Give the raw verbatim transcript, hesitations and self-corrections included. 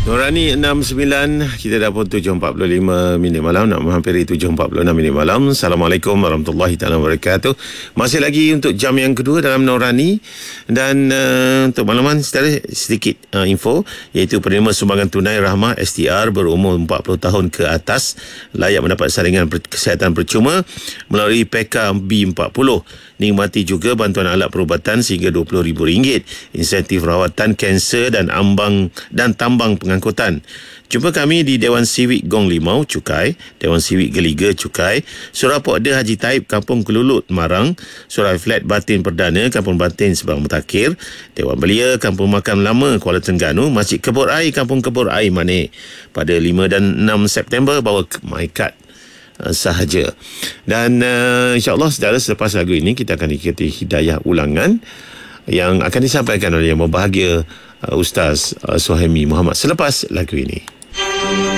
Norani enam sembilan, kita dah pun tujuh empat puluh lima minit malam, nak menghampiri tujuh empat puluh enam minit malam. Assalamualaikum warahmatullahi taala wabarakatuh. Masih lagi untuk jam yang kedua dalam Norani. Dan uh, untuk makluman sedikit uh, info, iaitu penerima sumbangan tunai Rahmah S T R berumur empat puluh tahun ke atas layak mendapat saringan kesihatan percuma melalui P K B empat puluh. Nikmati juga bantuan alat perubatan sehingga dua puluh ribu ringgit, insentif rawatan kanser dan ambang dan tambang pengangkutan. Jumpa kami di Dewan Sivik Gong Limau, Cukai, Dewan Sivik Geliga, Cukai, Surau Pokda Haji Taib, Kampung Kelulut, Marang, Surau Flat Batin Perdana, Kampung Batin, Sebang Mutakhir, Dewan Belia, Kampung Makam Lama, Kuala Terengganu, Masjid Kebur Air, Kampung Kebur Air, Manik. Pada lima dan enam September, bawa MyCard Uh, sahaja. Dan uh, insyaAllah saudara, selepas lagu ini kita akan ikuti hidayah ulangan yang akan disampaikan oleh yang berbahagia uh, Ustaz uh, Suhaimi Muhammad selepas lagu ini.